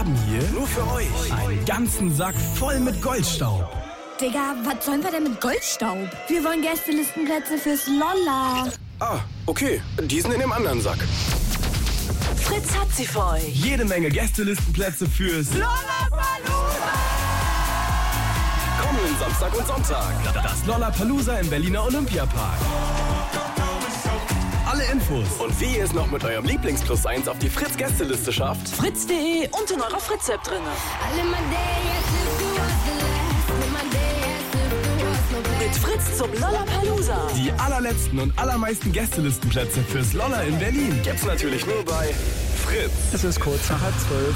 haben hier nur für euch einen ganzen Sack voll mit Goldstaub. Digga, was sollen wir denn mit Goldstaub? Wir wollen Gästelistenplätze fürs Lolla. Ah, okay. Die sind in dem anderen Sack. Fritz hat sie für euch. Jede Menge Gästelistenplätze fürs Lollapalooza! Kommenden Samstag und Sonntag. Das Lollapalooza im Berliner Olympiapark. Alle Infos Und wie ihr es noch mit eurem Lieblings-Plus-1 auf die Fritz-Gästeliste schafft, Fritz.de und in eurer Fritz-App drin. Mit Fritz zum Lollapalooza. die allerletzten und allermeisten Gästelistenplätze fürs Lolla in Berlin. gibt's natürlich nur bei Fritz. Es ist kurz nach 11:30.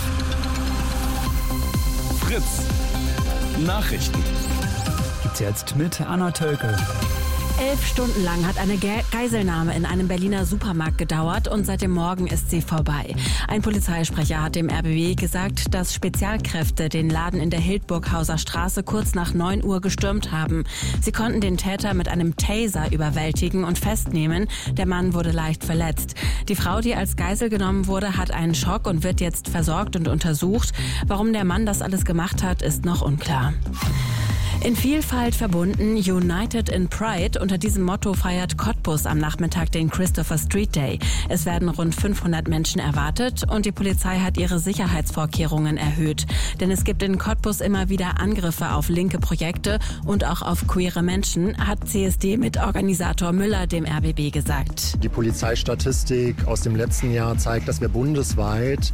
Fritz Nachrichten. Gibt's jetzt mit Anna Tölke. 11 Stunden lang hat eine Geiselnahme in einem Berliner Supermarkt gedauert und seit dem Morgen ist sie vorbei. Ein Polizeisprecher hat dem RBB gesagt, dass Spezialkräfte den Laden in der Hildburghauser Straße kurz nach 9 Uhr gestürmt haben. Sie konnten den Täter mit einem Taser überwältigen und festnehmen. Der Mann wurde leicht verletzt. Die Frau, die als Geisel genommen wurde, hat einen Schock und wird jetzt versorgt und untersucht. Warum der Mann das alles gemacht hat, ist noch unklar. In Vielfalt verbunden, United in Pride. Unter diesem Motto feiert Cottbus am Nachmittag den Christopher Street Day. Es werden rund 500 Menschen erwartet und die Polizei hat ihre Sicherheitsvorkehrungen erhöht. Denn es gibt in Cottbus immer wieder Angriffe auf linke Projekte und auch auf queere Menschen, hat CSD-Mitorganisator Müller dem RBB gesagt. Die Polizeistatistik aus dem letzten Jahr zeigt, dass wir bundesweit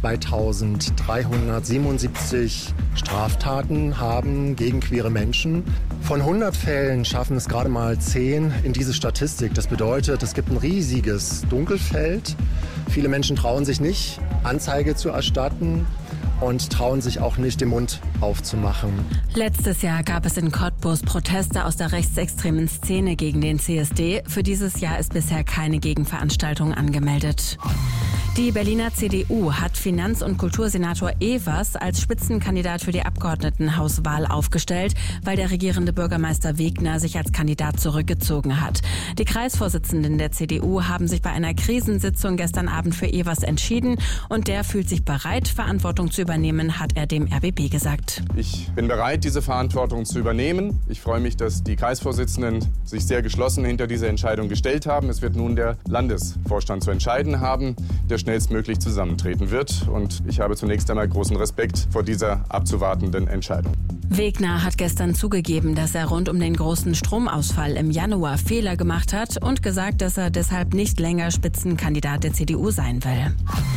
2377 Straftaten haben gegen queere Menschen. Von 100 Fällen schaffen es gerade mal 10 in diese Statistik. Das bedeutet, es gibt ein riesiges Dunkelfeld. Viele Menschen trauen sich nicht, Anzeige zu erstatten und trauen sich auch nicht, den Mund aufzumachen. Letztes Jahr gab es in Cottbus Proteste aus der rechtsextremen Szene gegen den CSD. Für dieses Jahr ist bisher keine Gegenveranstaltung angemeldet. Die Berliner CDU hat Finanz- und Kultursenator Evers als Spitzenkandidat für die Abgeordnetenhauswahl aufgestellt, weil der regierende Bürgermeister Wegner sich als Kandidat zurückgezogen hat. Die Kreisvorsitzenden der CDU haben sich bei einer Krisensitzung gestern Abend für Evers entschieden und der fühlt sich bereit, Verantwortung zu übernehmen, hat er dem RBB gesagt. Ich bin bereit, diese Verantwortung zu übernehmen. Ich freue mich, dass die Kreisvorsitzenden sich sehr geschlossen hinter diese Entscheidung gestellt haben. Es wird nun der Landesvorstand zu entscheiden haben, der schnellstmöglich zusammentreten wird. Und ich habe zunächst einmal großen Respekt vor dieser abzuwartenden Entscheidung. Wegner hat gestern zugegeben, dass er rund um den großen Stromausfall im Januar Fehler gemacht hat und gesagt, dass er deshalb nicht länger Spitzenkandidat der CDU sein will.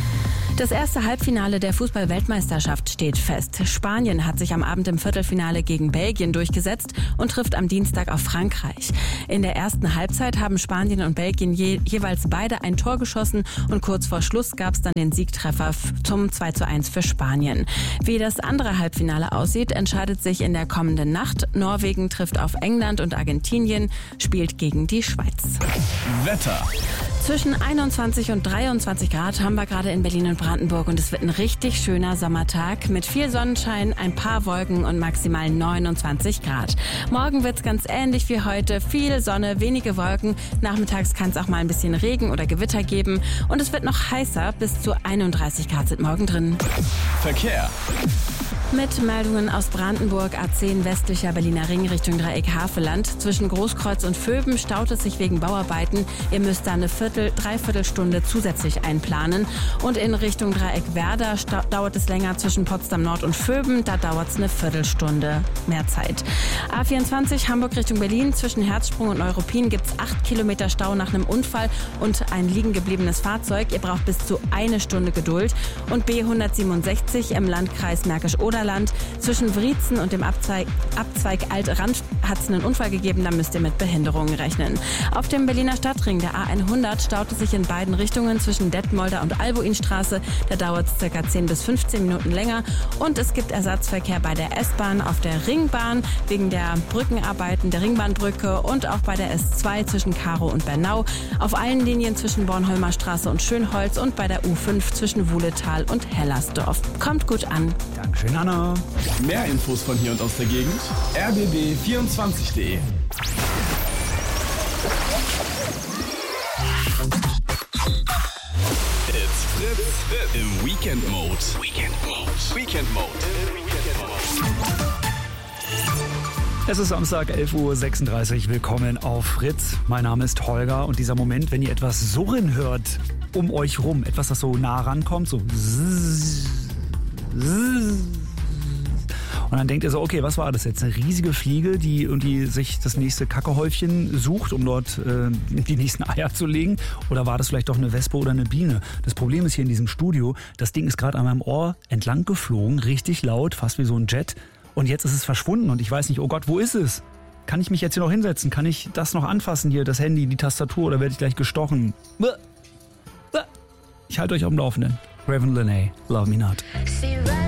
Das erste Halbfinale der Fußball-Weltmeisterschaft steht fest. Spanien hat sich am Abend im Viertelfinale gegen Belgien durchgesetzt und trifft am Dienstag auf Frankreich. In der ersten Halbzeit haben Spanien und Belgien jeweils beide ein Tor geschossen und kurz vor Schluss gab es dann den Siegtreffer zum 2:1 für Spanien. Wie das andere Halbfinale aussieht, entscheidet sich in der kommenden Nacht. Norwegen trifft auf England und Argentinien spielt gegen die Schweiz. Wetter. Zwischen 21 und 23 Grad haben wir gerade in Berlin und Brandenburg und es wird ein richtig schöner Sommertag mit viel Sonnenschein, ein paar Wolken und maximal 29 Grad. Morgen wird's ganz ähnlich wie heute, viel Sonne, wenige Wolken. Nachmittags kann es auch mal ein bisschen Regen oder Gewitter geben und es wird noch heißer, bis zu 31 Grad sind morgen drin. Verkehr. Mit Meldungen aus Brandenburg, A10 westlicher Berliner Ring Richtung Dreieck Havelland. Zwischen Großkreuz und Vöben staut es sich wegen Bauarbeiten. Ihr müsst da eine Dreiviertelstunde zusätzlich einplanen. Und in Richtung Dreieck Werder dauert es länger zwischen Potsdam Nord und Vöben. Da dauert es eine Viertelstunde mehr Zeit. A24 Hamburg Richtung Berlin. Zwischen Herzsprung und Neuruppin gibt es 8 Kilometer Stau nach einem Unfall und ein liegen gebliebenes Fahrzeug. Ihr braucht bis zu eine Stunde Geduld. Und B167 im Landkreis Märkisch-Oderland. Zwischen Wriezen und dem Abzweig Altrand hat es einen Unfall gegeben, da müsst ihr mit Behinderungen rechnen. Auf dem Berliner Stadtring der A100 staut es sich in beiden Richtungen zwischen Detmolder und Albuinstraße. Da dauert es ca. 10 bis 15 Minuten länger. Und es gibt Ersatzverkehr bei der S-Bahn, auf der Ringbahn wegen der Brückenarbeiten der Ringbahnbrücke und auch bei der S2 zwischen Karow und Bernau. Auf allen Linien zwischen Bornholmer Straße und Schönholz und bei der U5 zwischen Wuhletal und Hellersdorf. Kommt gut an. Dankeschön, Anna. Mehr Infos von hier und aus der Gegend. rbb24.de. It's Fritz im Weekend. Weekend Mode. Weekend Mode. Weekend Mode. Es ist Samstag, 11.36 Uhr. Willkommen auf Fritz. Mein Name ist Holger und dieser Moment, wenn ihr etwas surren hört um euch rum, etwas, das so nah rankommt, so und dann denkt ihr so, okay, was war das jetzt? Eine riesige Fliege, die irgendwie sich das nächste Kackehäufchen sucht, um dort die nächsten Eier zu legen? Oder war das vielleicht doch eine Wespe oder eine Biene? Das Problem ist hier in diesem Studio, das Ding ist gerade an meinem Ohr entlang geflogen, richtig laut, fast wie so ein Jet. Und jetzt ist es verschwunden und ich weiß nicht, oh Gott, wo ist es? Kann ich mich jetzt hier noch hinsetzen? Kann ich das noch anfassen hier, das Handy, die Tastatur, oder werde ich gleich gestochen? Ich halte euch auf dem Laufenden. Raven Lenae, Love Me Not.